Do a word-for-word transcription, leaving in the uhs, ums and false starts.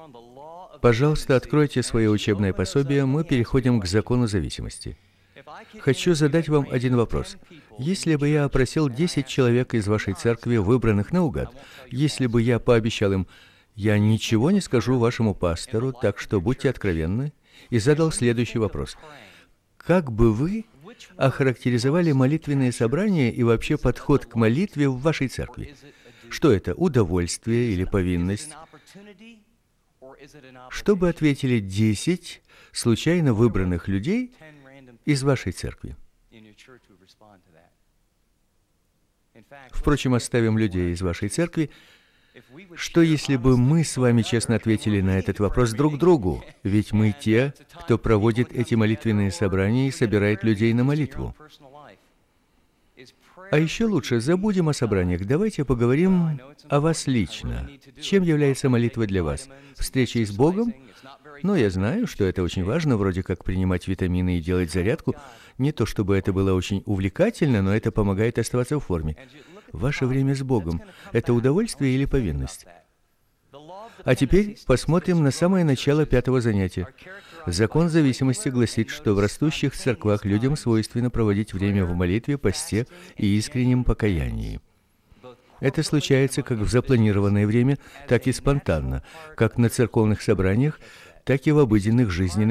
Пожалуйста, откройте свое учебное пособие, мы переходим к закону зависимости. Хочу задать вам один вопрос. Если бы я опросил десять человек из вашей церкви, выбранных наугад, если бы я пообещал им: «Я ничего не скажу вашему пастору, так что будьте откровенны», и задал следующий вопрос: как бы вы охарактеризовали молитвенные собрания и вообще подход к молитве в вашей церкви? Что это, удовольствие или повинность? Что бы ответили десять случайно выбранных людей из вашей церкви? Впрочем, оставим людей из вашей церкви. Что, если бы мы с вами честно ответили на этот вопрос друг другу? Ведь мы те, кто проводит эти молитвенные собрания и собирает людей на молитву. А еще лучше, забудем о собраниях. Давайте поговорим о вас лично. Чем является молитва для вас? Встречей с Богом? Но я знаю, что это очень важно, вроде как принимать витамины и делать зарядку. Не то чтобы это было очень увлекательно, но это помогает оставаться в форме. Ваше время с Богом – это удовольствие или повинность? А теперь посмотрим на самое начало пятого занятия. Закон зависимости гласит, что в растущих церквах людям свойственно проводить время в молитве, посте и искреннем покаянии. Это случается как в запланированное время, так и спонтанно, как на церковных собраниях, так и в обыденных жизненных